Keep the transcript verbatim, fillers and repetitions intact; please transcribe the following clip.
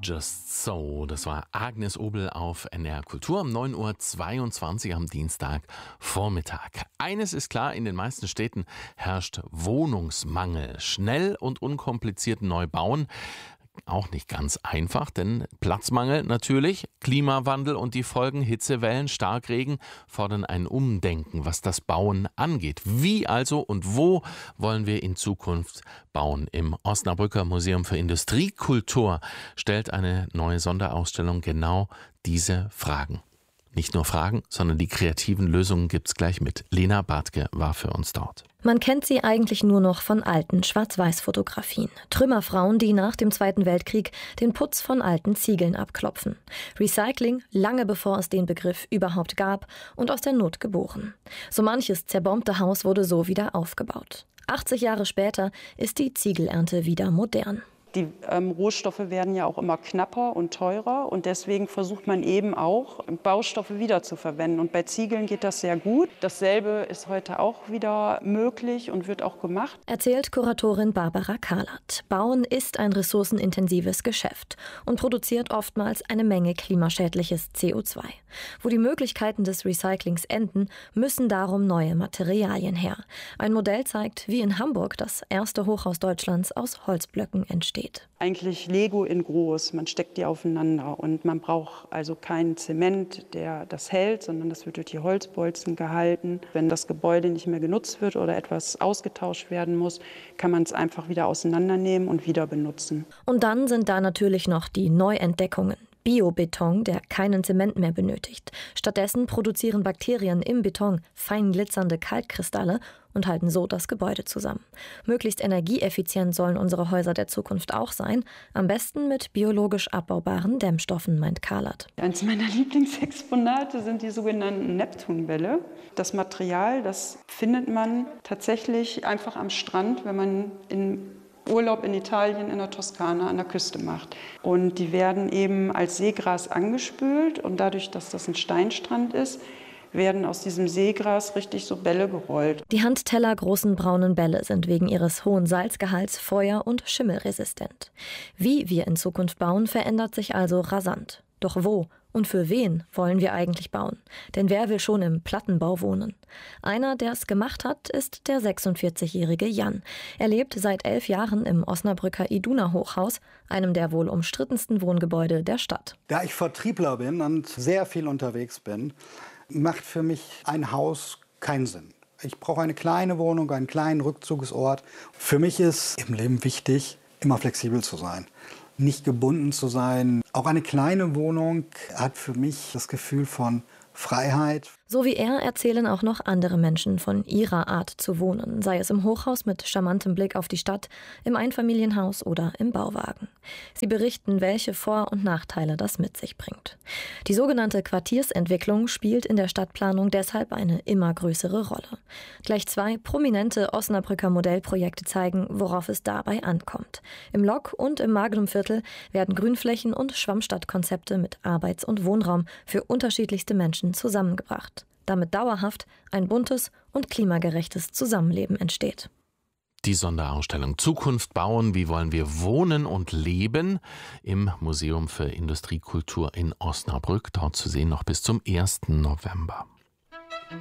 Just So, das war Agnes Obel auf N D R Kultur um neun Uhr zweiundzwanzig am Dienstagvormittag. Eines ist klar, in den meisten Städten herrscht Wohnungsmangel. Schnell und unkompliziert neu bauen, auch nicht ganz einfach, denn Platzmangel natürlich, Klimawandel und die Folgen Hitzewellen, Starkregen fordern ein Umdenken, was das Bauen angeht. Wie also und wo wollen wir in Zukunft bauen? Im Osnabrücker Museum für Industriekultur stellt eine neue Sonderausstellung genau diese Fragen. Nicht nur Fragen, sondern die kreativen Lösungen gibt's gleich mit. Lena Bartke war für uns dort. Man kennt sie eigentlich nur noch von alten Schwarz-Weiß-Fotografien. Trümmerfrauen, die nach dem Zweiten Weltkrieg den Putz von alten Ziegeln abklopfen. Recycling, lange bevor es den Begriff überhaupt gab und aus der Not geboren. So manches zerbombte Haus wurde so wieder aufgebaut. achtzig Jahre später ist die Ziegelernte wieder modern. Die ähm, Rohstoffe werden ja auch immer knapper und teurer und deswegen versucht man eben auch, Baustoffe wiederzuverwenden. Und bei Ziegeln geht das sehr gut. Dasselbe ist heute auch wieder möglich und wird auch gemacht. Erzählt Kuratorin Barbara Kahlert. Bauen ist ein ressourcenintensives Geschäft und produziert oftmals eine Menge klimaschädliches C O zwei. Wo die Möglichkeiten des Recyclings enden, müssen darum neue Materialien her. Ein Modell zeigt, wie in Hamburg das erste Hochhaus Deutschlands aus Holzblöcken entsteht. Eigentlich Lego in groß, man steckt die aufeinander und man braucht also keinen Zement, der das hält, sondern das wird durch die Holzbolzen gehalten. Wenn das Gebäude nicht mehr genutzt wird oder etwas ausgetauscht werden muss, kann man es einfach wieder auseinandernehmen und wieder benutzen. Und dann sind da natürlich noch die Neuentdeckungen. Biobeton, der keinen Zement mehr benötigt. Stattdessen produzieren Bakterien im Beton fein glitzernde Kalkkristalle und halten so das Gebäude zusammen. Möglichst energieeffizient sollen unsere Häuser der Zukunft auch sein. Am besten mit biologisch abbaubaren Dämmstoffen, meint Kahlert. Eines meiner Lieblingsexponate sind die sogenannten Neptunbälle. Das Material, das findet man tatsächlich einfach am Strand, wenn man in Urlaub in Italien, in der Toskana an der Küste macht. Und die werden eben als Seegras angespült und dadurch, dass das ein Steinstrand ist, werden aus diesem Seegras richtig so Bälle gerollt. Die handtellergroßen braunen Bälle sind wegen ihres hohen Salzgehalts feuer- und schimmelresistent. Wie wir in Zukunft bauen, verändert sich also rasant. Doch wo und für wen wollen wir eigentlich bauen? Denn wer will schon im Plattenbau wohnen? Einer, der es gemacht hat, ist der sechsundvierzigjährige Jan. Er lebt seit elf Jahren im Osnabrücker Iduna-Hochhaus, einem der wohl umstrittensten Wohngebäude der Stadt. Da ich Vertriebler bin und sehr viel unterwegs bin, macht für mich ein Haus keinen Sinn. Ich brauche eine kleine Wohnung, einen kleinen Rückzugsort. Für mich ist im Leben wichtig, immer flexibel zu sein. Nicht gebunden zu sein. Auch eine kleine Wohnung hat für mich das Gefühl von Freiheit. So wie er erzählen auch noch andere Menschen von ihrer Art zu wohnen, sei es im Hochhaus mit charmantem Blick auf die Stadt, im Einfamilienhaus oder im Bauwagen. Sie berichten, welche Vor- und Nachteile das mit sich bringt. Die sogenannte Quartiersentwicklung spielt in der Stadtplanung deshalb eine immer größere Rolle. Gleich zwei prominente Osnabrücker Modellprojekte zeigen, worauf es dabei ankommt. Im Lok und im Magnumviertel werden Grünflächen und Schwammstadtkonzepte mit Arbeits- und Wohnraum für unterschiedlichste Menschen zusammengebracht, damit dauerhaft ein buntes und klimagerechtes Zusammenleben entsteht. Die Sonderausstellung Zukunft bauen, wie wollen wir wohnen und leben im Museum für Industriekultur in Osnabrück, dort zu sehen noch bis zum ersten November.